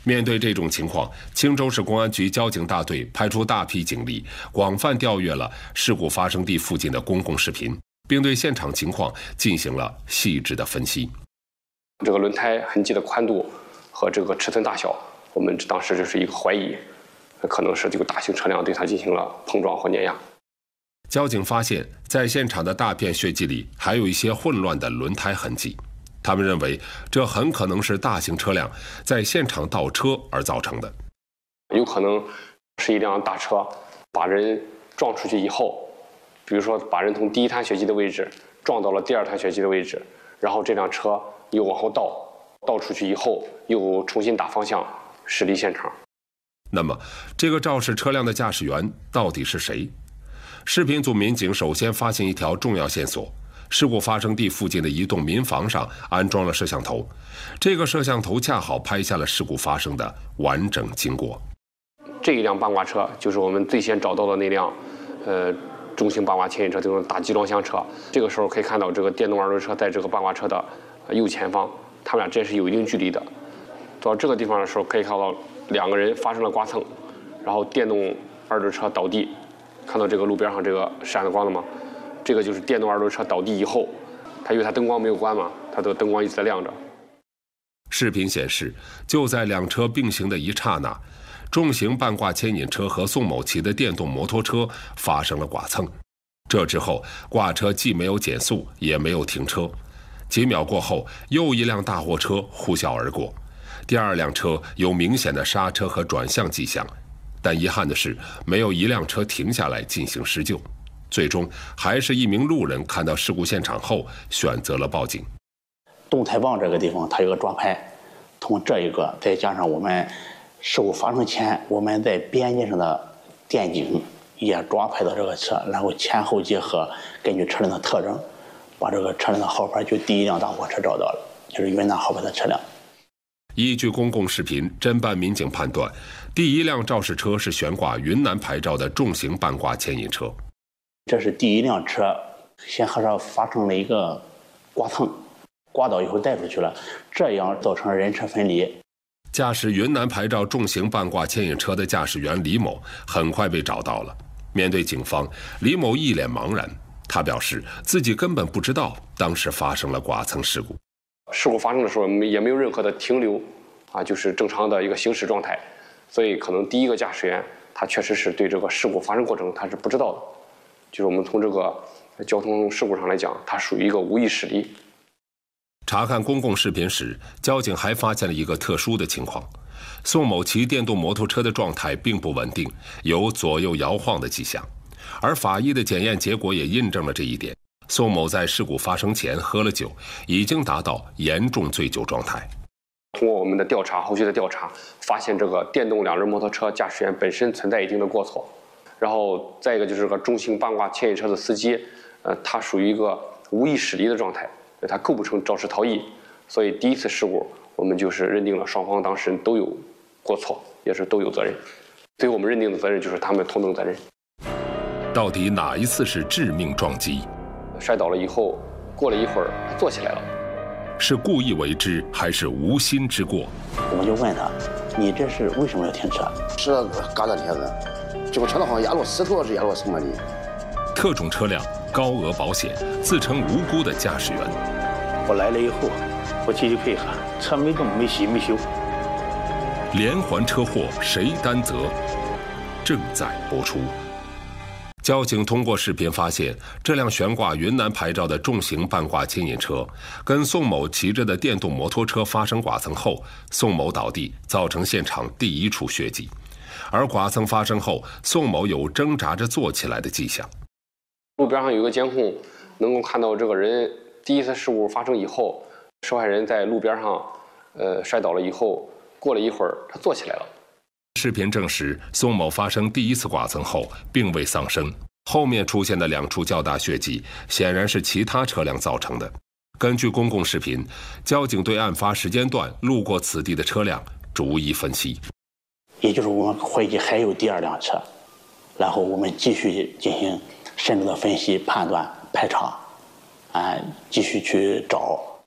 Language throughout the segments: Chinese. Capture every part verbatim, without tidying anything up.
面对这种情况，青州市公安局交警大队派出大批警力，广泛调阅了事故发生地附近的公共视频，并对现场情况进行了细致的分析。 这个轮胎痕迹的宽度和这个尺寸大小，我们当时就是一个怀疑，可能是这个大型车辆对它进行了碰撞或碾压。 交警发现，在现场的大片血迹里还有一些混乱的轮胎痕迹。他们认为，这很可能是大型车辆在现场倒车而造成的。 有可能是一辆大车把人撞出去以后，比如说把人从第一滩血迹的位置撞到了第二滩血迹的位置，然后这辆车又往后倒，倒出去以后又重新打方向驶离现场。 那么，这个肇事车辆的驾驶员到底是谁？视频组民警首先发现一条重要线索。事故发生地附近的一栋民房上安装了摄像头，这个摄像头恰好拍下了事故发生的完整经过。 这一辆八卦车就是我们最先找到的那辆，呃，中型八卦牵引车，这种大集装箱车。这个时候可以看到，这个电动二轮车在这个八卦车的右前方，他们俩这是有一定距离的。到这个地方的时候，可以看到两个人发生了刮蹭，然后电动二轮车倒地，看到这个路边上这个闪的光了吗？这个就是电动二轮车倒地以后，它因为它灯光没有关嘛，它的灯光一直在亮着。 视频显示，就在两车并行的一刹那，重型半挂牵引车和宋某骑的电动摩托车发生了剐蹭。这之后，挂车既没有减速，也没有停车。几秒过后，又一辆大货车呼啸而过，第二辆车有明显的刹车和转向迹象，但遗憾的是，没有一辆车停下来进行施救。最终，还是一名路人看到事故现场后选择了报警。 动态棒这个地方，它有个抓拍，从这一个再加上我们事故发生前我们在边界上的电警也抓拍到这个车，然后前后结合，根据车辆的特征，把这个车辆的号牌就第一辆大货车找到了，就是云南号牌的车辆。 依据公共视频，侦办民警判断，第一辆肇事车是悬挂云南牌照的重型半挂牵引车。 这是第一辆车先和上发生了一个刮蹭，刮倒以后带出去了，这样造成人车分离。 驾驶云南牌照重型半挂牵引车的驾驶员李某很快被找到了。面对警方，李某一脸茫然，他表示自己根本不知道当时发生了剐蹭事故。 事故发生的时候也没有任何的停留，啊，就是正常的一个行驶状态，所以可能第一个驾驶员他确实是对这个事故发生过程他是不知道的。就是我们从这个交通事故上来讲，它属于一个无意驶离。 查看公共视频时，交警还发现了一个特殊的情况：宋某骑电动摩托车的状态并不稳定，有左右摇晃的迹象。而法医的检验结果也印证了这一点。宋某在事故发生前喝了酒，已经达到严重醉酒状态。 通过我们的调查，后续的调查，发现这个电动两轮摩托车驾驶员本身存在一定的过错。然后再一个就是这个中型半挂牵引车的司机，呃，他属于一个无意驶离的状态，他构不成肇事逃逸，所以第一次事故我们就是认定了双方当事人都有过错，也是都有责任。最后我们认定的责任就是他们同等责任。 到底哪一次是致命撞击？ 摔倒了以后，过了一会儿他坐起来了， 是故意为之还是无心之过？ 我们就问他，你这是为什么要停车？ 是嘎大铁子。这个车子好像压落石头是压落什么的？ 特种车辆、高额保险、自称无辜的驾驶员。 我来了以后，我继续配合，车没动、没洗、没修。 连环车祸谁担责？正在播出。交警通过视频发现，这辆悬挂云南牌照的重型半挂牵引车，跟宋某骑着的电动摩托车发生剐蹭后，宋某倒地，造成现场第一处血迹。而剐蹭发生后，宋某有挣扎着坐起来的迹象。 路边上有个监控，能够看到这个人第一次事故发生以后，受害人在路边上，呃，摔倒了以后，过了一会儿他坐起来了。 视频证实，宋某发生第一次剐蹭后并未丧生，后面出现的两处较大血迹显然是其他车辆造成的。根据公共视频，交警对案发时间段路过此地的车辆逐一分析。 也就是我们怀疑还有第二辆车，然后我们继续进行深入的分析、判断、排查，啊，继续去找。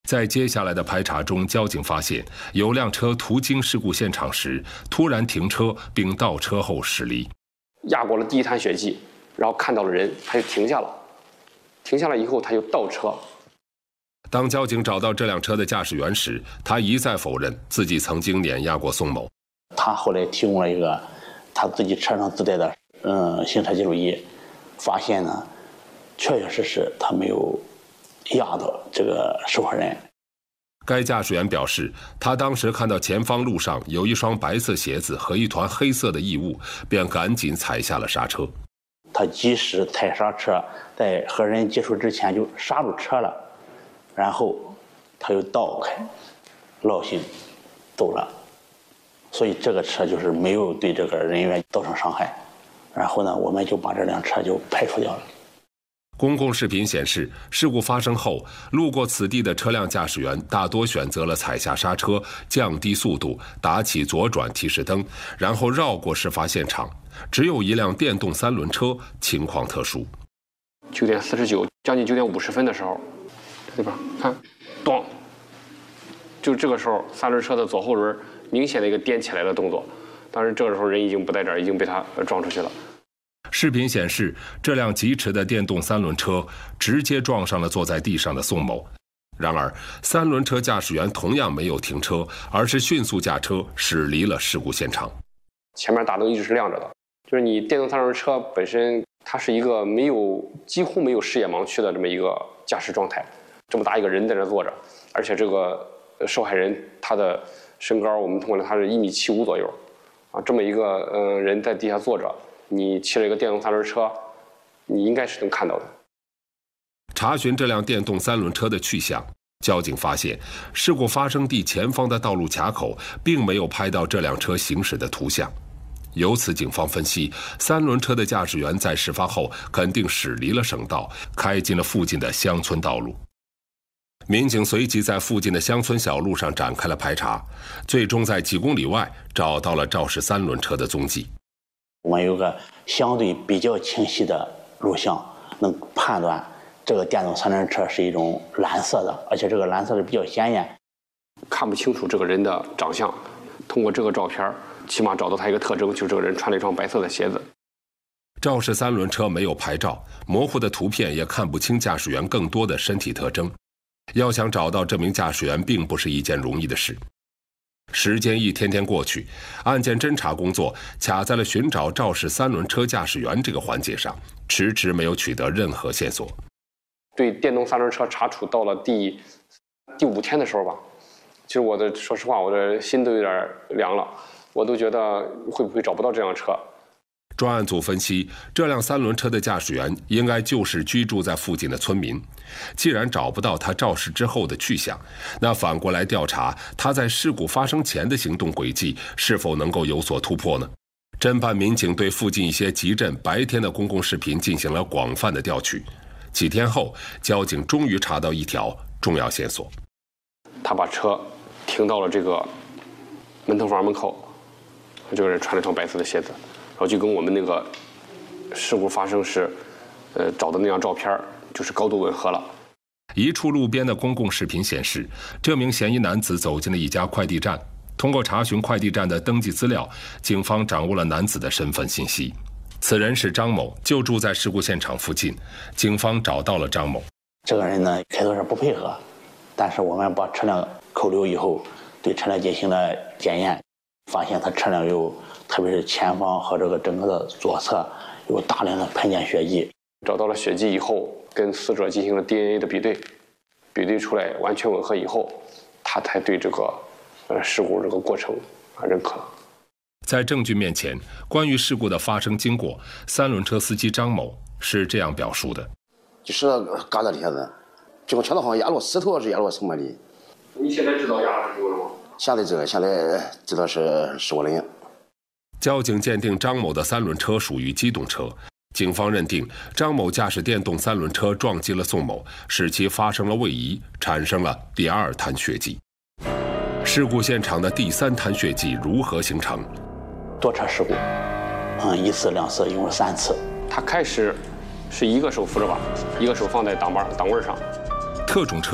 在接下来的排查中，交警发现有辆车途经事故现场时突然停车，并倒车后驶离。 压过了第一滩血迹，然后看到了人，他就停下了。停下来以后，他又倒车。 当交警找到这辆车的驾驶员时，他一再否认自己曾经碾压过宋某。 他后来提供了一个他自己车上自带的嗯行车记录仪，发现呢，确确实实他没有压到这个受害人。 该驾驶员表示，他当时看到前方路上有一双白色鞋子和一团黑色的异物，便赶紧踩下了刹车。 他及时踩刹车，在和人接触之前就刹住车了，然后他又倒开，绕行走了。所以这个车就是没有对这个人员造成伤害。然后呢，我们就把这辆车就排除掉了。 公共视频显示，事故发生后，路过此地的车辆驾驶员大多选择了踩下刹车，降低速度，打起左转提示灯，然后绕过事发现场。只有一辆电动三轮车情况特殊。 九点四十九，将近九点五十分的时候，这地方看，咣，就这个时候，三轮车的左后轮明显的一个颠起来的动作。当然，这个时候人已经不在这儿，已经被他撞出去了。 视频显示，这辆疾驰的电动三轮车直接撞上了坐在地上的宋某。然而，三轮车驾驶员同样没有停车，而是迅速驾车驶离了事故现场。 前面大灯一直是亮着的，就是你电动三轮车本身，它是一个没有几乎没有视野盲区的这么一个驾驶状态。这么大一个人在那坐着，而且这个受害人他的身高，我们通过了他是一米七五左右，啊，这么一个嗯、呃、人在地下坐着。你骑了一个电动三轮车，你应该是能看到的。 查询这辆电动三轮车的去向，交警发现事故发生地前方的道路卡口并没有拍到这辆车行驶的图像。由此，警方分析，三轮车的驾驶员在事发后肯定驶离了省道，开进了附近的乡村道路。民警随即在附近的乡村小路上展开了排查，最终在几公里外找到了肇事三轮车的踪迹。 我们有个相对比较清晰的录像，能判断这个电动三轮车是一种蓝色的，而且这个蓝色是比较鲜艳。 看不清楚这个人的长相，通过这个照片，起码找到他一个特征，就是这个人穿了一双白色的鞋子。 肇事三轮车没有拍照，模糊的图片也看不清驾驶员更多的身体特征。要想找到这名驾驶员，并不是一件容易的事。时间一天天过去，案件侦查工作卡在了寻找肇事三轮车驾驶员这个环节上，迟迟没有取得任何线索。 对电动三轮车查处到了第第五天的时候吧，其实我的说实话，我的心都有点凉了，我都觉得会不会找不到这辆车。 专案组分析，这辆三轮车的驾驶员应该就是居住在附近的村民。既然找不到他肇事之后的去向，那反过来调查他在事故发生前的行动轨迹是否能够有所突破呢？侦办民警对附近一些集镇白天的公共视频进行了广泛的调取。几天后，交警终于查到一条重要线索。 他把车停到了这个门头房门口，这个人穿了双白色的鞋子。然后就跟我们那个事故发生时，呃，找的那张照片就是高度吻合了。 一处路边的公共视频显示，这名嫌疑男子走进了一家快递站。通过查询快递站的登记资料，警方掌握了男子的身份信息。此人是张某，就住在事故现场附近。警方找到了张某。 这个人呢，开头是不配合，但是我们把车辆扣留以后，对车辆进行了检验，发现他车辆有。特别是前方和这个整个的左侧有大量的喷溅血迹， 找到了血迹以后，跟死者进行了 D N A 的比对，比对出来完全吻合以后，他才对这个呃事故这个过程啊认可。 在证据面前，关于事故的发生经过，三轮车司机张某是这样表述的： 就是嘎在底下子，结果瞧到好像压落石头是压落什么的。 你现在知道压是什么了吗？ 现在知道，现在知道是是我的。 交警鉴定张某的三轮车属于机动车，警方认定张某驾驶电动三轮车撞击了宋某，使其发生了位移，产生了第二滩血迹。事故现场的第三滩血迹如何形成？ 多车事故，嗯，一次、两次，一共三次。 他开始是一个手扶着把，一个手放在挡把挡位上。 特种车辆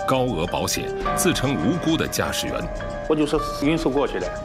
高额保险，自称无辜的驾驶员。 我就是运输过去的，